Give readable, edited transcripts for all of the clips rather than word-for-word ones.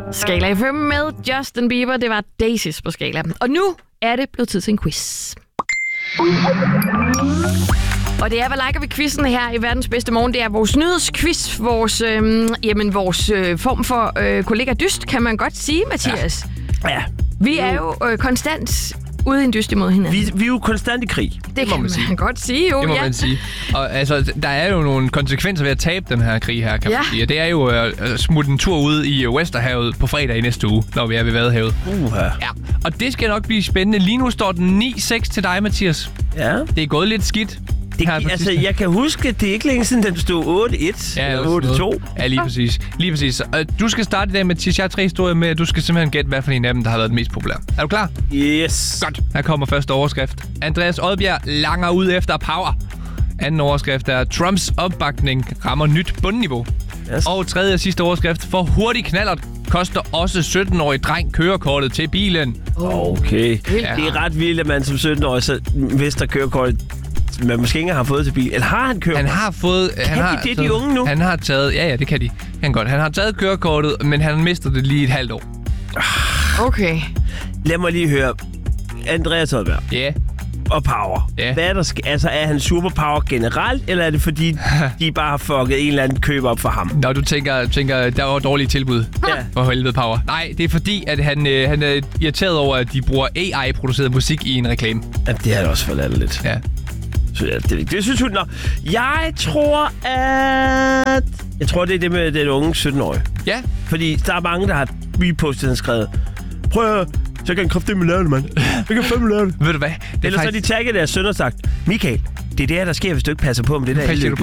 Skala FM med Justin Bieber. Det var Daisies på Skala. Og nu er det blevet tid til en quiz. Og det er, hvad liker vi quizzen her i Verdens Bedste Morgen. Det er vores nyhedsquiz, vores form for kollega dyst, kan man godt sige, Mathias. Ja. Vi er jo konstant ude i en dyst imod hinanden. Vi er jo konstant i krig. Det kan man godt sige, jo. Det må man sige. Og altså, der er jo nogle konsekvenser ved at tabe den her krig her, kan man sige. Det er jo at smutte en tur ud i Westerhavet på fredag i næste uge, når vi er ved Vadehavet. Ja. Og det skal nok blive spændende. Lige nu står den 9-6 til dig, Mathias. Ja. Det er gået lidt skidt. Jeg kan huske, det er ikke længe siden, den stod 8-1 eller 8-2. Ja, lige præcis. Lige præcis. Du skal starte i dag, Mathias. Jeg har 3 historier med, og du skal simpelthen gætte, hvad for en af dem, der har været den mest populær. Er du klar? Yes. Godt. Her kommer første overskrift. Andreas Odbjerg langer ud efter power. Anden overskrift er Trumps opbakning rammer nyt bundniveau. Yes. Og tredje og sidste overskrift. For hurtig knallert koster også 17-årig dreng kørekortet til bilen. Okay. Ja. Det er ret vildt, at man som 17-årig så mister kørekortet, man måske ikke har fået til bil. Eller har han kørekort? Han har fået... de unge nu? Han har taget... Ja, det kan de. Han har taget kørekortet, men han mister det lige et halvt år. Okay. Lad mig lige høre. Andreas Odbjerg. Ja. Yeah. Og power. Yeah. Hvad er der altså, er han superpower generelt, eller er det fordi, de bare har fucket en eller anden køb op for ham? Nå, du tænker der var dårlige tilbud for helvede power. Nej, det er fordi, at han er irriteret over, at de bruger AI-produceret musik i en reklame. Ja, det er det også for lidt. Ja. Så det synes hun. Jeg tror, det er det med den unge 17-årige. Ja. Fordi der er mange, der har repostet og skrevet, prøv at så kan han kraftedeme lave det, mand. Jeg kan fandme lave det. Ved du hvad? Eller så de tagget deres søn og sagt, Michael, det er det her, der sker, hvis du ikke passer på med det der.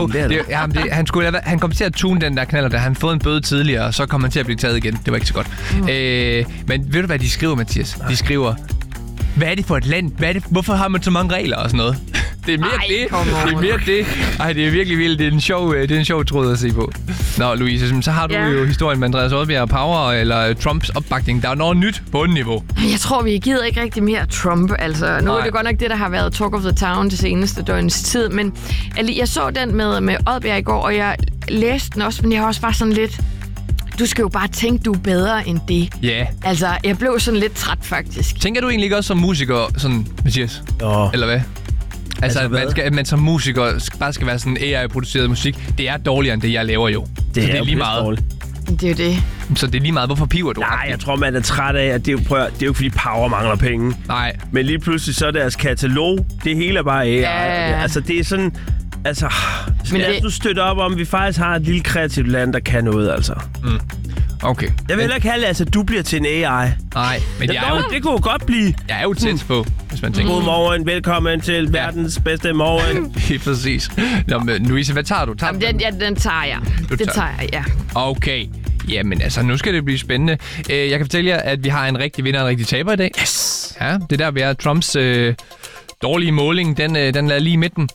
Han kom til at tune den der knaller, da han fået en bøde tidligere, og så kom han til at blive taget igen. Det var ikke så godt. Men ved du, hvad de skriver, Mathias? De skriver, hvad er det for et land? Hvorfor har man så mange regler og sådan noget? Det er mere det. Det er mere det. Ej, det er virkelig vildt. Det er en sjov tråd at se på. Nå, Louise, så har du jo historien med Andreas Odbjerg og Power, eller Trumps opbakning. Der er noget nyt på niveau. Jeg tror, vi gider ikke rigtig mere Trump. Altså, nu er det godt nok det, der har været talk of the town det seneste døgns tid. Men jeg så den med Odbjerg i går, og jeg læste den også, men jeg har også bare sådan lidt... Du skal jo bare tænke, du er bedre end det. Ja. Yeah. Altså, jeg blev sådan lidt træt, faktisk. Tænker du egentlig ikke også som musiker, sådan, Mathias? Eller hvad? Altså at man som musiker bare skal være sådan AI-produceret musik, det er dårligere end det, jeg laver jo. Det er lige meget. Dårligt. Det er jo det. Så det er lige meget. Hvorfor piver du? Nej, jeg tror, man er træt af, at det er jo ikke, fordi Power mangler penge. Nej. Men lige pludselig så er deres katalog, det hele er bare AI. Ja. Altså, det er sådan... Altså, du støtter op om, at vi faktisk har et lille kreativt land, der kan noget, altså. Mm. Okay. Jeg vil heller kalde det, altså, du bliver til en AI. Nej, men det kunne jo godt blive. Jeg er jo tæt på, hvis man tænker. Godmorgen, velkommen til verdens bedste morgen. Helt præcis. Nå, men Louise, hvad tager du? Den tager jeg. Det tager jeg, ja. Okay. Jamen altså, nu skal det blive spændende. Jeg kan fortælle jer, at vi har en rigtig vinder og en rigtig taber i dag. Yes! Ja, det der, vi er Trumps dårlige måling, den lader lige i midten.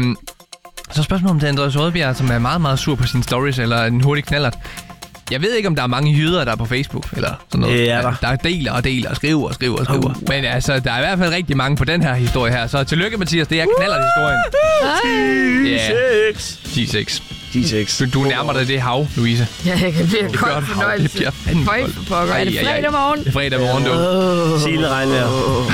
Så spørgsmålet om det er Andreas Odbjerg, som er meget, meget sur på sine stories, eller en hurtig knallert. Jeg ved ikke, om der er mange jyder, der er på Facebook, eller sådan noget. Ja, der deler og skriver. Men altså, der er i hvert fald rigtig mange på den her historie her. Så tillykke, Mathias, det er knallert-historien. 10-6. 10-6. Du nærmer dig det hav, Louise. Ja, det bliver godt fornøjelse. Det bliver fandme koldt. Er det fredag morgen? Det er fredag morgen, du. Silde regnvejr.